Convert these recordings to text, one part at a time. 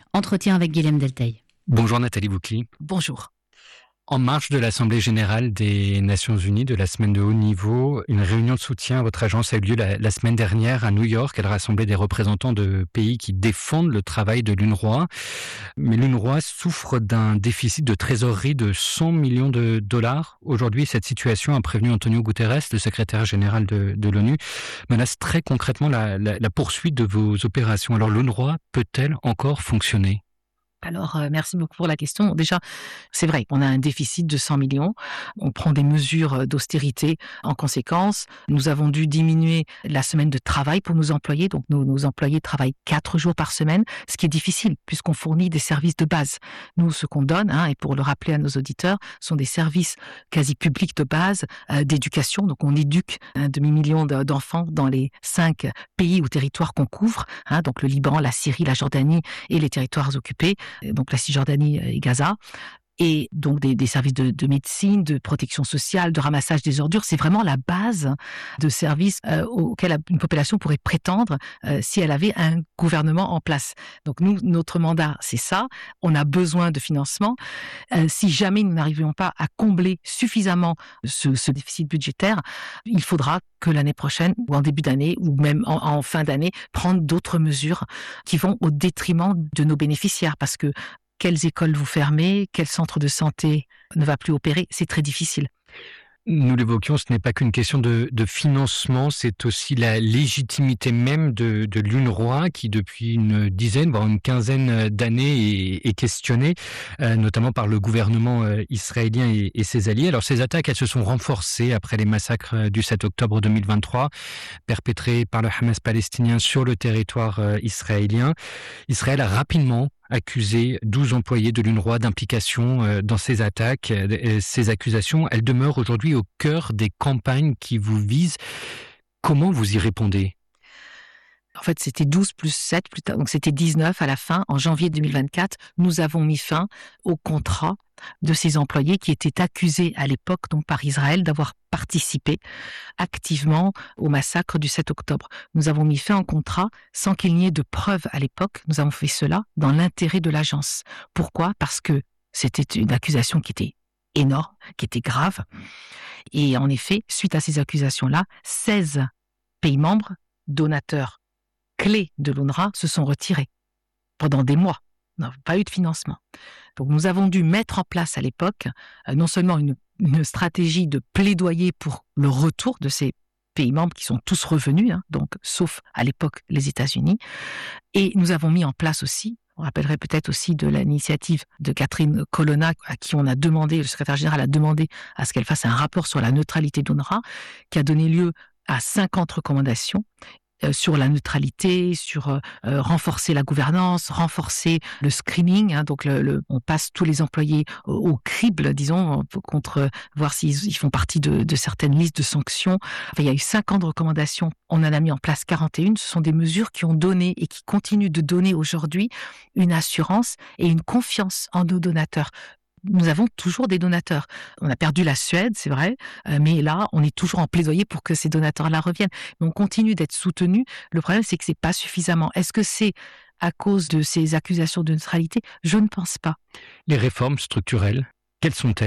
Entretien avec Guilhem Delteil. Bonjour Nathalie Boukli. Bonjour. En marge de l'Assemblée générale des Nations unies de la semaine de haut niveau, une réunion de soutien à votre agence a eu lieu la semaine dernière à New York. Elle rassemblait des représentants de pays qui défendent le travail de l'UNRWA. Mais l'UNRWA souffre d'un déficit de trésorerie de 100 millions de dollars. Aujourd'hui, cette situation, a prévenu Antonio Guterres, le secrétaire général de l'ONU, menace très concrètement la poursuite de vos opérations. Alors l'UNRWA peut-elle encore fonctionner ? Alors, merci beaucoup pour la question. Déjà, c'est vrai, on a un déficit de 100 millions. On prend des mesures d'austérité en conséquence. Nous avons dû diminuer la semaine de travail pour nos employés. Donc, nos employés travaillent 4 jours par semaine, ce qui est difficile puisqu'on fournit des services de base. Nous, ce qu'on donne, et pour le rappeler à nos auditeurs, sont des services quasi publics de base, d'éducation. Donc, on éduque un demi-million d'enfants dans les 5 pays ou territoires qu'on couvre. Donc, le Liban, la Syrie, la Jordanie et les territoires occupés. Donc la Cisjordanie et Gaza, et donc des services de médecine, de protection sociale, de ramassage des ordures. C'est vraiment la base de services auxquels une population pourrait prétendre si elle avait un gouvernement en place. Donc nous, notre mandat, c'est ça. On a besoin de financement. Si jamais nous n'arrivions pas à combler suffisamment ce déficit budgétaire, il faudra que l'année prochaine, ou en début d'année, ou même en fin d'année, prendre d'autres mesures qui vont au détriment de nos bénéficiaires. Parce que quelles écoles vous fermez, quel centre de santé ne va plus opérer, c'est très difficile. Nous l'évoquions, ce n'est pas qu'une question de financement, c'est aussi la légitimité même de l'UNRWA qui, depuis une dizaine, voire une quinzaine d'années, est questionnée, notamment par le gouvernement israélien et ses alliés. Alors ces attaques, elles se sont renforcées après les massacres du 7 octobre 2023, perpétrés par le Hamas palestinien sur le territoire israélien. Israël a rapidement accusé 12 employés de l'UNRWA d'implication dans ces attaques. Ces accusations, elles demeurent aujourd'hui au cœur des campagnes qui vous visent. Comment vous y répondez ? En fait, c'était 12 plus 7, plus tard, donc c'était 19 à la fin. En janvier 2024, nous avons mis fin au contrat de ces employés qui étaient accusés à l'époque donc par Israël d'avoir participé activement au massacre du 7 octobre. Nous avons mis fin au contrat sans qu'il n'y ait de preuves à l'époque. Nous avons fait cela dans l'intérêt de l'agence. Pourquoi ? Parce que c'était une accusation qui était énorme, qui était grave. Et en effet, suite à ces accusations-là, 16 pays membres, donateurs clés de l'UNRWA, se sont retirés pendant des mois. On n'a pas eu de financement. Donc nous avons dû mettre en place à l'époque non seulement une stratégie de plaidoyer pour le retour de ces pays membres qui sont tous revenus, donc sauf à l'époque les États-Unis, et nous avons mis en place aussi, on rappellerait peut-être aussi de l'initiative de Catherine Colonna, à qui on a demandé, le secrétaire général a demandé à ce qu'elle fasse un rapport sur la neutralité de l'UNRWA, qui a donné lieu à 50 recommandations sur la neutralité, sur renforcer la gouvernance, renforcer le screening, donc on passe tous les employés au crible, disons, contre voir s'ils font partie de certaines listes de sanctions. Enfin, il y a eu 50 recommandations, on en a mis en place 41. Ce sont des mesures qui ont donné et qui continuent de donner aujourd'hui une assurance et une confiance en nos donateurs. Nous avons toujours des donateurs. On a perdu la Suède, c'est vrai, mais là, on est toujours en plaidoyer pour que ces donateurs-là reviennent. Mais on continue d'être soutenus. Le problème, c'est que c'est pas suffisamment. Est-ce que c'est à cause de ces accusations de neutralité ? Je ne pense pas. Les réformes structurelles, quelles sont-elles ?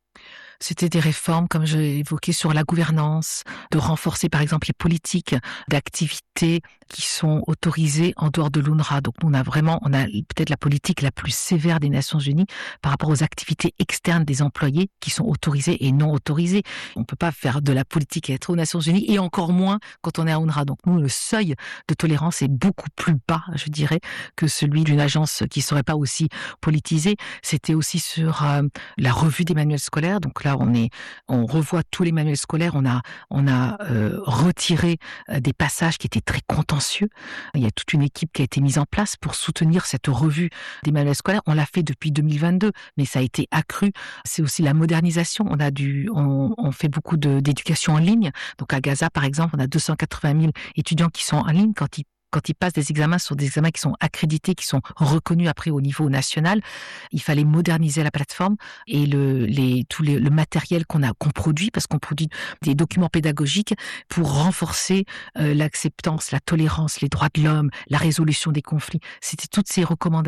C'était des réformes, comme j'ai évoqué, sur la gouvernance, de renforcer par exemple les politiques d'activité qui sont autorisées en dehors de l'UNRWA. Donc on a peut-être la politique la plus sévère des Nations Unies par rapport aux activités externes des employés qui sont autorisées et non autorisées. On ne peut pas faire de la politique et être aux Nations Unies, et encore moins quand on est à UNRWA. Donc nous, le seuil de tolérance est beaucoup plus bas, je dirais, que celui d'une agence qui ne serait pas aussi politisée. C'était aussi sur la revue des manuels scolaires. Donc là, on revoit tous les manuels scolaires. On a retiré des passages qui étaient très contentieux. Il y a toute une équipe qui a été mise en place pour soutenir cette revue des manuels scolaires. On l'a fait depuis 2022, mais ça a été accru. C'est aussi la modernisation. On fait beaucoup d'éducation en ligne. Donc à Gaza, par exemple, on a 280 000 étudiants qui sont en ligne quand ils passent des examens, ce sont des examens qui sont accrédités, qui sont reconnus après au niveau national. Il fallait moderniser la plateforme et le matériel qu'on produit, parce qu'on produit des documents pédagogiques pour renforcer l'acceptance, la tolérance, les droits de l'homme, la résolution des conflits. C'était toutes ces recommandations